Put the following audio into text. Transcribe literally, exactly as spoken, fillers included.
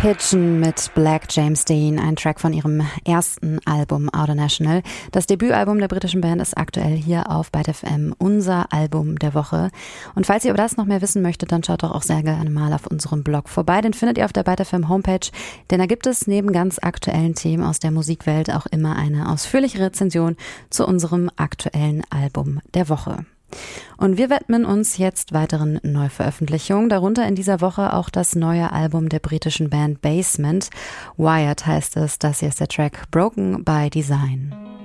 Pigeon mit Black James Dean, ein Track von ihrem ersten Album Outer National. Das Debütalbum der britischen Band ist aktuell hier auf Byte F M unser Album der Woche. Und falls ihr über das noch mehr wissen möchtet, dann schaut doch auch sehr gerne mal auf unserem Blog vorbei. Den findet ihr auf der Byte F M Homepage, denn da gibt es neben ganz aktuellen Themen aus der Musikwelt auch immer eine ausführliche Rezension zu unserem aktuellen Album der Woche. Und wir widmen uns jetzt weiteren Neuveröffentlichungen, darunter in dieser Woche auch das neue Album der britischen Band Basement. Wired heißt es, das hier ist der Track Broken by Design.